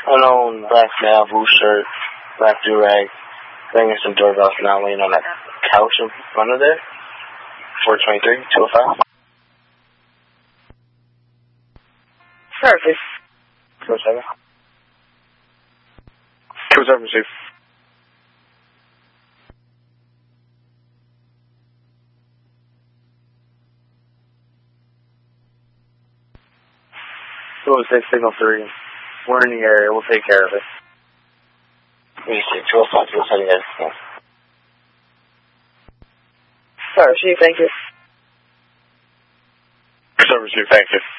Unknown, black male, blue shirt, black do-rag, banging some doorbells now, laying on that couch in front of there. 423, 205. Service. 207. 207, receive. Signal 3. We're in the area. We'll take care of it. 205, 207, yes. Sir, Chief, thank you. Sir, receive, thank you.